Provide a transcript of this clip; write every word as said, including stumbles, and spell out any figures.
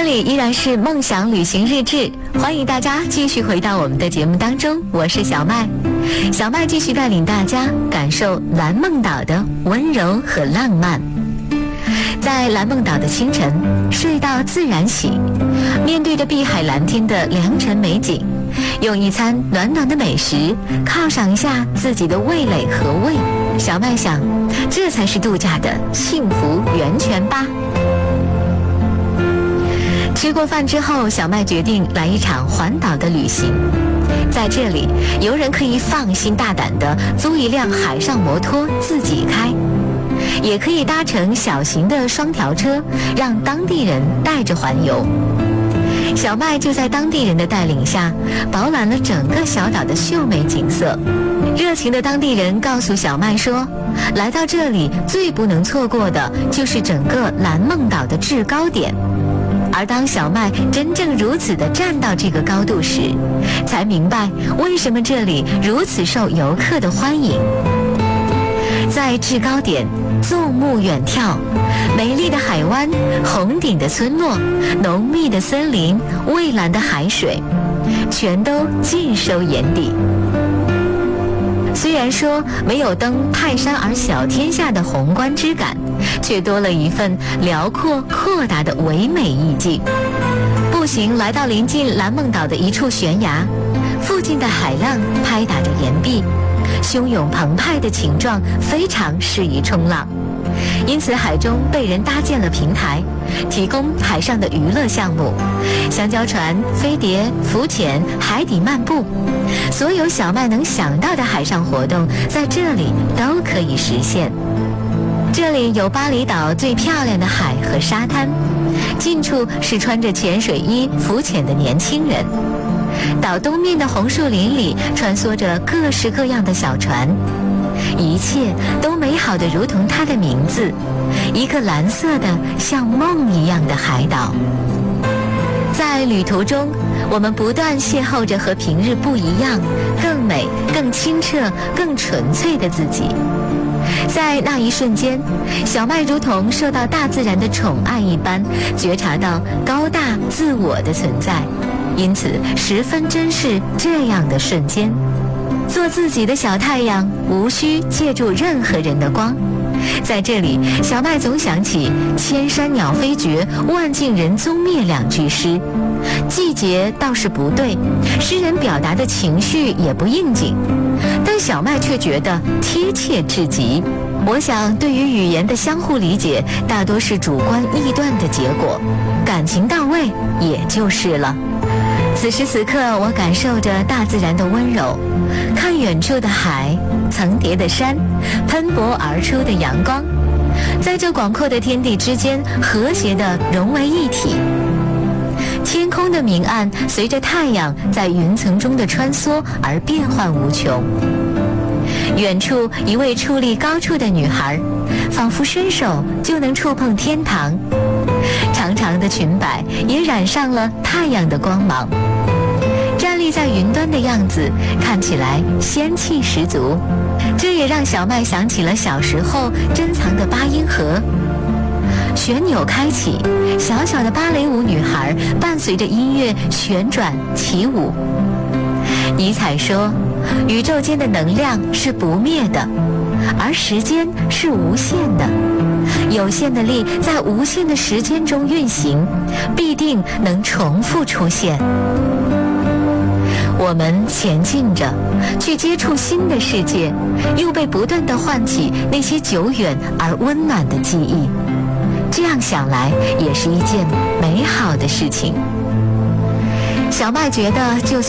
里依然是梦想旅行日志，欢迎大家继续回到我们的节目当中，我是小麦。小麦继续带领大家感受蓝梦岛的温柔和浪漫。在蓝梦岛的清晨，睡到自然醒，面对着碧海蓝天的良辰美景，用一餐暖暖的美食犒赏一下自己的味蕾和胃，小麦想，这才是度假的幸福源泉吧。吃过饭之后，小麦决定来一场环岛的旅行。在这里，游人可以放心大胆地租一辆海上摩托自己开，也可以搭乘小型的双条车，让当地人带着环游。小麦就在当地人的带领下，饱览了整个小岛的秀美景色。热情的当地人告诉小麦说，来到这里最不能错过的就是整个蓝梦岛的制高点。而当小麦真正如此地站到这个高度时，才明白为什么这里如此受游客的欢迎。在制高点，纵目远眺，美丽的海湾，红顶的村落，浓密的森林，蔚蓝的海水，全都尽收眼底。虽然说没有登泰山而小天下的宏观之感，却多了一份辽阔阔达的唯美意境。步行来到临近蓝梦岛的一处悬崖，附近的海浪拍打着岩壁，汹涌澎湃的情状非常适宜冲浪，因此海中被人搭建了平台，提供海上的娱乐项目，香蕉船、飞碟、浮潜、海底漫步，所有小麦能想到的海上活动在这里都可以实现。这里有巴厘岛最漂亮的海和沙滩，近处是穿着潜水衣浮潜的年轻人。岛东面的红树林里穿梭着各式各样的小船，一切都美好的如同它的名字，一个蓝色的像梦一样的海岛。在旅途中，我们不断邂逅着和平日不一样、更美、更清澈、更纯粹的自己。在那一瞬间，小麦如同受到大自然的宠爱一般，觉察到高大自我的存在，因此十分珍视这样的瞬间。做自己的小太阳，无需借助任何人的光。在这里，小麦总想起千山鸟飞绝，万径人踪灭两句诗。季节倒是不对，诗人表达的情绪也不应景，但小麦却觉得贴切至极。我想，对于语言的相互理解，大多是主观臆断的结果，感情到位也就是了。此时此刻，我感受着大自然的温柔，看远处的海，层叠的山，喷薄而出的阳光，在这广阔的天地之间和谐地融为一体。天空的明暗随着太阳在云层中的穿梭而变幻无穷。远处一位矗立高处的女孩，仿佛伸手就能触碰天堂，长长的裙摆也染上了太阳的光芒，站立在云端的样子看起来仙气十足。这也让小麦想起了小时候珍藏的八音盒。旋钮开启，小小的芭蕾舞女孩伴随着音乐旋转起舞。尼采说，宇宙间的能量是不灭的，而时间是无限的。有限的力在无限的时间中运行，必定能重复出现。我们前进着，去接触新的世界，又被不断地唤起那些久远而温暖的记忆。这样想来，也是一件美好的事情。小麦觉得，就算